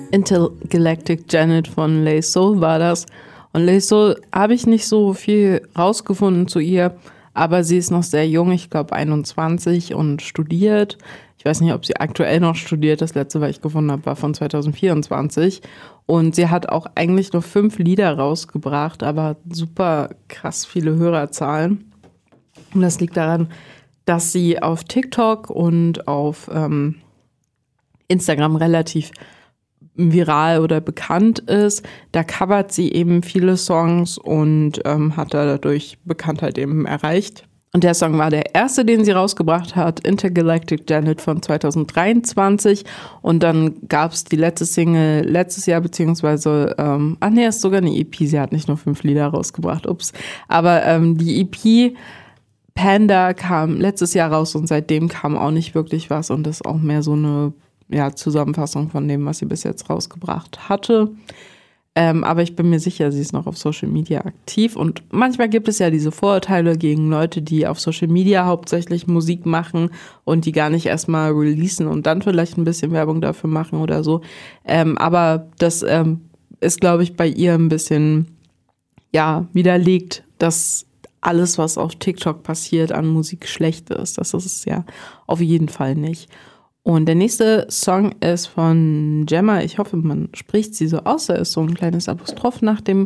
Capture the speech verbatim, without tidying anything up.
Intergalactic Janet von Lay Soul war das. Und Lay Soul habe ich nicht so viel rausgefunden zu ihr, aber sie ist noch sehr jung, ich glaube einundzwanzig und studiert. Ich weiß nicht, ob sie aktuell noch studiert. Das letzte, was ich gefunden habe, war von zwanzig vierundzwanzig. Und sie hat auch eigentlich nur fünf Lieder rausgebracht, aber super krass viele Hörerzahlen. Und das liegt daran, dass sie auf TikTok und auf ähm, Instagram relativ viral oder bekannt ist. Da covert sie eben viele Songs und ähm, hat da dadurch Bekanntheit eben erreicht. Und der Song war der erste, den sie rausgebracht hat, Intergalactic Janet von zwanzig dreiundzwanzig. Und dann gab es die letzte Single letztes Jahr, beziehungsweise, ähm, ach nee, ist sogar eine E P. Sie hat nicht nur fünf Lieder rausgebracht, ups. Aber ähm, die E P Panda kam letztes Jahr raus und seitdem kam auch nicht wirklich was. Und das ist auch mehr so eine ja, Zusammenfassung von dem, was sie bis jetzt rausgebracht hatte. Ähm, aber ich bin mir sicher, sie ist noch auf Social Media aktiv. Und manchmal gibt es ja diese Vorurteile gegen Leute, die auf Social Media hauptsächlich Musik machen und die gar nicht erstmal releasen und dann vielleicht ein bisschen Werbung dafür machen oder so. Ähm, aber das ähm, ist, glaube ich, bei ihr ein bisschen ja, widerlegt, dass alles, was auf TikTok passiert, an Musik schlecht ist. Das ist es ja auf jeden Fall nicht. Und der nächste Song ist von Gemma. Ich hoffe, man spricht sie so aus. Da ist so ein kleines Apostroph nach dem